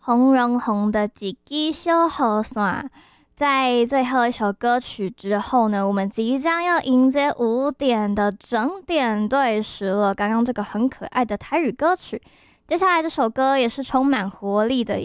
红绒红的几支小雨伞。在最后一首歌曲之后呢，我们即将要迎接5点的整点对时了。刚刚这个很可爱的台语歌曲，接下来这首歌也是充满活力的。